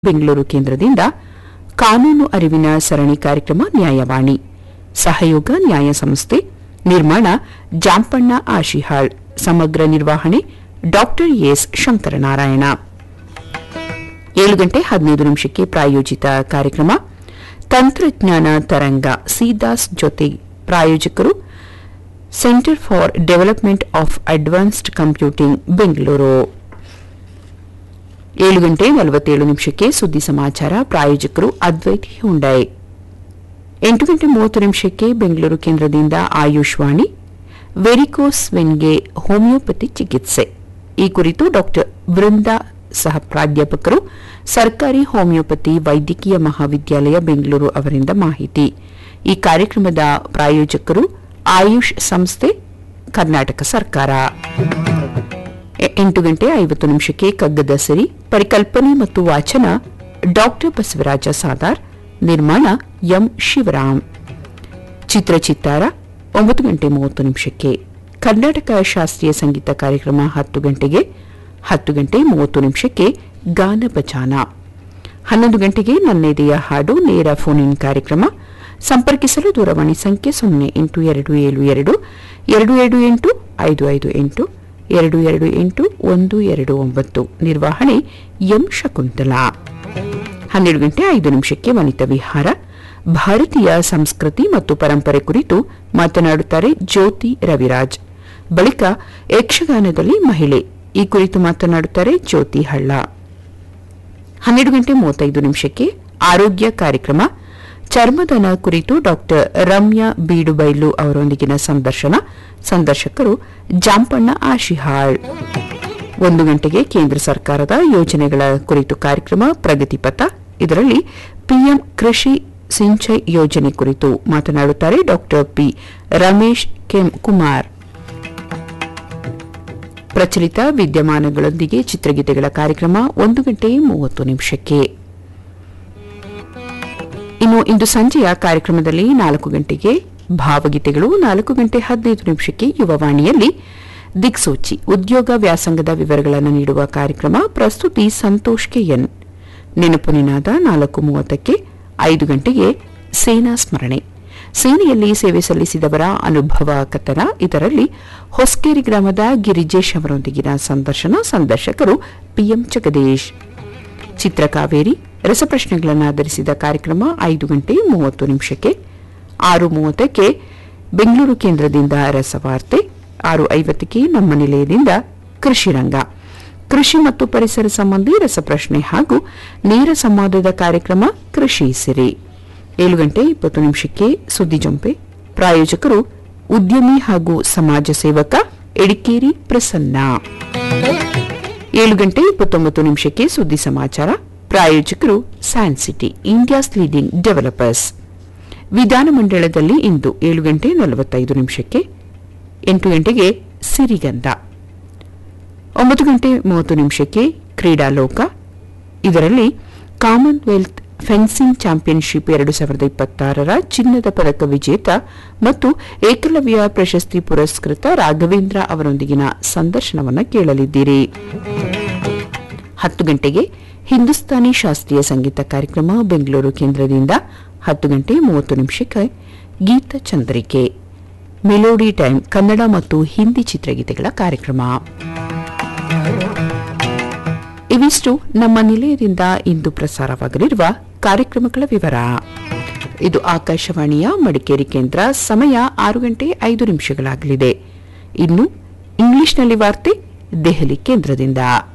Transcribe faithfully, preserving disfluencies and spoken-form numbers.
ಬೆಂಗಳೂರು ಕೇಂದ್ರದಿಂದ ಕಾನೂನು ಅರಿವಿನ ಸರಣಿ ಕಾರ್ಯಕ್ರಮ ನ್ಯಾಯವಾಣಿ ಸಹಯೋಗ ನ್ಯಾಯ ಸಂಸ್ಥೆ ನಿರ್ಮಾಣ ಜಾಂಪಣ್ಣ ಆಶಿಹಾಳ್ ಸಮಗ್ರ ನಿರ್ವಹಣೆ ಡಾಕ್ಟರ್ ಎಸ್ ಶಂಕರನಾರಾಯಣ ಏಳು ಗಂಟೆ ಹದಿನೈದು ನಿಮಿಷಕ್ಕೆ ಪ್ರಾಯೋಜಿತ ಕಾರ್ಯಕ್ರಮ ತಂತ್ರಜ್ಞಾನ ತರಂಗ ಸಿದಾಸ್ ಜೊತೆ ಪ್ರಾಯೋಜಕರು centre for development of advanced computing Bengaluru ಏಳು ಗಂಟೆ ನಲವತ್ತೇಳು ನಿಮಿಷಕ್ಕೆ ಸುದ್ದಿ ಸಮಾಚಾರ ಪ್ರಾಯೋಜಕರು ಅದ್ವೈತ್ ಹ್ಯುಂಡೈ ಎಂಟು ಗಂಟೆ ಮೂವತ್ತು ನಿಮಿಷಕ್ಕೆ ಬೆಂಗಳೂರು ಕೇಂದ್ರದಿಂದ ಆಯುಷ್ವಾಣಿ ವೆರಿಕೋಸ್ ವೆನ್ಗೆ ಹೋಮಿಯೋಪತಿ ಚಿಕಿತ್ಸೆ ಈ ಕುರಿತು ಡಾಕ್ಟರ್ ವೃಂದಾ ಸಹ ಪ್ರಾಧ್ಯಾಪಕರು ಸರ್ಕಾರಿ ಹೋಮಿಯೋಪತಿ ವೈದ್ಯಕೀಯ ಮಹಾವಿದ್ಯಾಲಯ ಬೆಂಗಳೂರು ಅವರಿಂದ ಮಾಹಿತಿ ಈ ಕಾರ್ಯಕ್ರಮದ ಪ್ರಾಯೋಜಕರು ಆಯುಷ್ ಸಂಸ್ಥೆ ಕರ್ನಾಟಕ ಸರ್ಕಾರ ಎಂಟು ಗಂಟೆ ಐವತ್ತು ನಿಮಿಷಕ್ಕೆ ಕಗ್ಗದ ಸಿರಿ ಪರಿಕಲ್ಪನೆ ಮತ್ತು ವಾಚನ ಡಾಕ್ಟರ್ ಬಸವರಾಜ ಸಾದಾರ್ ನಿರ್ಮಾಣ ಎಂ ಶಿವರಾಮ್ ಚಿತ್ರಚಿತ್ತಾರ ಒಂಬತ್ತು ಗಂಟೆ ಮೂವತ್ತು ನಿಮಿಷಕ್ಕೆ ಕರ್ನಾಟಕ ಶಾಸ್ತ್ರೀಯ ಸಂಗೀತ ಕಾರ್ಯಕ್ರಮ ಹತ್ತು ಗಂಟೆಗೆ ಹತ್ತು ಗಂಟೆ ಮೂವತ್ತು ನಿಮಿಷಕ್ಕೆ ಗಾನ ಭಜಾನ ಹನ್ನೊಂದು ಗಂಟೆಗೆ ನನ್ನೆದೆಯ ಹಾಡು ನೇರ ಫೋನ್ ಇನ್ ಕಾರ್ಯಕ್ರಮ ಸಂಪರ್ಕಿಸಲು ದೂರವಾಣಿ ಸಂಖ್ಯೆ ಸೊನ್ನೆ ಎಂಟು ಎರಡು ಏಳು ಎರಡು ಎರಡು ಎರಡು ಎಂಟು ಐದು ಐದು ಎಂಟು ಎರಡು ಎರಡು ಎಂಟು ಒಂದು ಎರಡು ಒಂಬತ್ತು ನಿರ್ವಹಣೆ ಎಂ ಶಕುಂತಲಾ ಹನ್ನೆರಡು ಗಂಟೆ ಐದು ನಿಮಿಷಕ್ಕೆ ವನಿತಾ ವಿಹಾರ ಭಾರತೀಯ ಸಂಸ್ಕೃತಿ ಮತ್ತು ಪರಂಪರೆ ಕುರಿತು ಮಾತನಾಡುತ್ತಾರೆ ಜ್ಯೋತಿ ರವಿರಾಜ್ ಬಳಿಕ ಯಕ್ಷಗಾನದಲ್ಲಿ ಮಹಿಳೆ ಈ ಕುರಿತು ಮಾತನಾಡುತ್ತಾರೆ ಜ್ಯೋತಿ ಹಳ್ಳ ಹನ್ನೆರಡು ಗಂಟೆ ಮೂವತ್ತೈದು ನಿಮಿಷಕ್ಕೆ ಆರೋಗ್ಯ ಕಾರ್ಯಕ್ರಮ ಚರ್ಮದನ ಕುರಿತು ಡಾಕ್ಟರ್ ರಮ್ಯಾ ಬೀಡುಬೈಲು ಅವರೊಂದಿಗಿನ ಸಂದರ್ಶನ ಸಂದರ್ಶಕರು ಜಾಂಪಣ್ಣ ಆಶಿಹಾಳ್ ಒಂದು ಗಂಟೆಗೆ ಕೇಂದ್ರ ಸರ್ಕಾರದ ಯೋಜನೆಗಳ ಕುರಿತು ಕಾರ್ಯಕ್ರಮ ಪ್ರಗತಿಪಥ ಇದರಲ್ಲಿ ಪಿಎಂ ಕೃಷಿ ಸಿಂಚೈ ಯೋಜನೆ ಕುರಿತು ಮಾತನಾಡುತ್ತಾರೆ ಡಾಕ್ಟರ್ ಪಿ ರಮೇಶ್ ಕೆಂ ಕುಮಾರ್ ಪ್ರಚಲಿತ ವಿದ್ಯಮಾನಗಳೊಂದಿಗೆ ಚಿತ್ರಗೀತೆಗಳ ಕಾರ್ಯಕ್ರಮ ಒಂದು ಗಂಟೆ ಮೂವತ್ತು ನಿಮಿಷಕ್ಕೆ ಇನ್ನು ಇಂದು ಸಂಜೆಯ ಕಾರ್ಯಕ್ರಮದಲ್ಲಿ ನಾಲ್ಕು ಗಂಟೆಗೆ ಭಾವಗೀತೆಗಳು ನಾಲ್ಕು ಗಂಟೆ ಹದಿನೈದು ನಿಮಿಷಕ್ಕೆ ಯುವವಾಣಿಯಲ್ಲಿ ದಿಕ್ಸೂಚಿ ಉದ್ಯೋಗ ವ್ಯಾಸಂಗದ ವಿವರಗಳನ್ನು ನೀಡುವ ಕಾರ್ಯಕ್ರಮ ಪ್ರಸ್ತುತಿ ಸಂತೋಷ್ ಕೆಎನ್ ನೆನಪು ನಿನಾದ ನಾಲ್ಕು ಮೂವತ್ತಕ್ಕೆ ಐದು ಗಂಟೆಗೆ ಸೇನಾ ಸ್ಮರಣೆ ಸೇನೆಯಲ್ಲಿ ಸೇವೆ ಸಲ್ಲಿಸಿದವರ ಅನುಭವ ಕಥನ ಇದರಲ್ಲಿ ಹೊಸಕೇರಿ ಗ್ರಾಮದ ಗಿರಿಜೇಶ್ ಅವರೊಂದಿಗಿನ ಸಂದರ್ಶನ ಸಂದರ್ಶಕರು ಪಿಎಂ ಜಗದೀಶ್ ಚಿತ್ರಕಾವೇರಿ ರಸಪ್ರಶ್ನೆಗಳನ್ನು ಆಧರಿಸಿದ ಕಾರ್ಯಕ್ರಮ ಐದು ಗಂಟೆ ಮೂವತ್ತು ನಿಮಿಷಕ್ಕೆ ಆರು ಮೂವತ್ತಕ್ಕೆ ಬೆಂಗಳೂರು ಕೇಂದ್ರದಿಂದ ರಸವಾರ್ತೆ ಆರು ಐವತ್ತಕ್ಕೆ ನಮ್ಮ ನಿಲಯದಿಂದ ಕೃಷಿ ರಂಗ ಕೃಷಿ ಮತ್ತು ಪರಿಸರ ಸಂಬಂಧಿ ರಸಪ್ರಶ್ನೆ ಹಾಗೂ ನೇರ ಸಂವಾದದ ಕಾರ್ಯಕ್ರಮ ಕೃಷಿ ಸಿರಿ ಏಳು ಗಂಟೆ ಇಪ್ಪತ್ತು ನಿಮಿಷಕ್ಕೆ ಸುದ್ದಿ ಜಂಪೆ ಪ್ರಾಯೋಜಕರು ಉದ್ಯಮಿ ಹಾಗೂ ಸಮಾಜ ಸೇವಕ ಎಡಿಕೇರಿ ಪ್ರಸನ್ನ ಏಳು ಗಂಟೆ ಇಪ್ಪತ್ತೊಂಬತ್ತು ನಿಮಿಷಕ್ಕೆ ಸುದ್ದಿ ಸಮಾಚಾರ ಪ್ರಾಯೋಜಕರು ಸ್ಯಾನ್ಸಿಟಿ ಇಂಡಿಯಾಸ್ ಲೀಡಿಂಗ್ ಡೆವಲಪರ್ಸ್ ವಿಧಾನಮಂಡಲದಲ್ಲಿ ಇಂದು ಏಳು ಗಂಟೆ ನಲವತ್ತೈದು ನಿಮಿಷಕ್ಕೆ ಎಂಟು ಗಂಟೆಗೆ ಸಿರಿಗಂಧ ಒಂಬತ್ತು ಗಂಟೆ ಮೂವತ್ತು ನಿಮಿಷಕ್ಕೆ ಕ್ರೀಡಾಲೋಕ ಇದರಲ್ಲಿ ಕಾಮನ್ವೆಲ್ತ್ ಫೆನ್ಸಿಂಗ್ ಚಾಂಪಿಯನ್ಶಿಪ್ ಎರಡು ಸಾವಿರದ ಇಪ್ಪತ್ತಾರರ ಚಿನ್ನದ ಪದಕ ವಿಜೇತ ಮತ್ತು ಏಕಲವ್ಯ ಪ್ರಶಸ್ತಿ ಪುರಸ್ಕೃತ ರಾಘವೇಂದ್ರ ಅವರೊಂದಿಗಿನ ಸಂದರ್ಶನವನ್ನು ಕೇಳಲಿದ್ದೀರಿ ಹತ್ತು ಗಂಟೆಗೆ ಹಿಂದೂಸ್ತಾನಿ ಶಾಸ್ತ್ರೀಯ ಸಂಗೀತ ಕಾರ್ಯಕ್ರಮ ಬೆಂಗಳೂರು ಕೇಂದ್ರದಿಂದ ಹತ್ತು ಗಂಟೆ ಮೂವತ್ತು ನಿಮಿಷಕ್ಕೆ ಗೀತ ಚಂದ್ರಿಕೆ ಮೆಲೋಡಿ ಟೈಮ್ ಕನ್ನಡ ಮತ್ತು ಹಿಂದಿ ಚಿತ್ರಗೀತೆಗಳ ಕಾರ್ಯಕ್ರಮ ಇವಿಷ್ಟು ನಮ್ಮ ನಿಲಯದಿಂದ ಇಂದು ಪ್ರಸಾರವಾಗಲಿರುವ ಕಾರ್ಯಕ್ರಮಗಳ ವಿವರ ಇದು ಆಕಾಶವಾಣಿಯ ಮಡಿಕೇರಿ ಕೇಂದ್ರ ಸಮಯ ಆರು ಗಂಟೆ ಐದು ನಿಮಿಷಗಳಾಗಲಿದೆ ಇನ್ನು ಇಂಗ್ಲಿಷ್ನಲ್ಲಿ ವಾರ್ತೆ ದೆಹಲಿ ಕೇಂದ್ರದಿಂದ